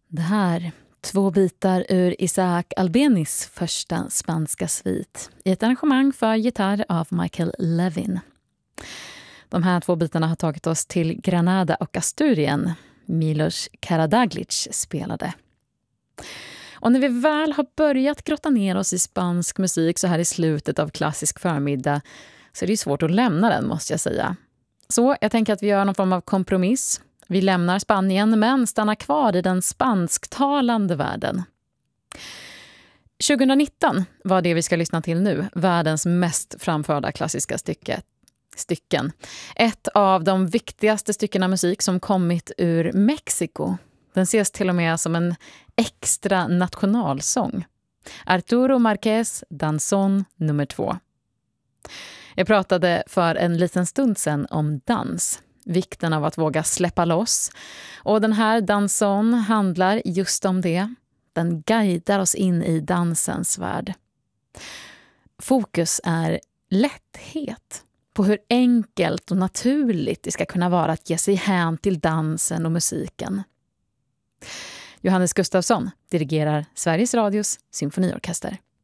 Det här, 2 bitar ur Isaac Albenis första spanska svit i ett arrangemang för gitarr av Michael Levin. De här 2 bitarna har tagit oss till Granada och Asturien. Milos Karadzic spelade. Och när vi väl har börjat grotta ner oss i spansk musik så här i slutet av klassisk förmiddag så är det svårt att lämna den, måste jag säga. Så jag tänker att vi gör någon form av kompromiss. Vi lämnar Spanien men stannar kvar i den spansktalande världen. 2019 var det vi ska lyssna till nu, världens mest framförda klassiska stycken. Ett av de viktigaste styckena musik som kommit ur Mexiko. Den ses till och med som en extra nationalsång. Arturo Márquez, Danzón nummer 2. Jag pratade för en liten stund sedan om dans. Vikten av att våga släppa loss. Och den här danson handlar just om det. Den guidar oss in i dansens värld. Fokus är lätthet. På hur enkelt och naturligt det ska kunna vara att ge sig hän till dansen och musiken. Johannes Gustafsson dirigerar Sveriges Radios symfoniorkester.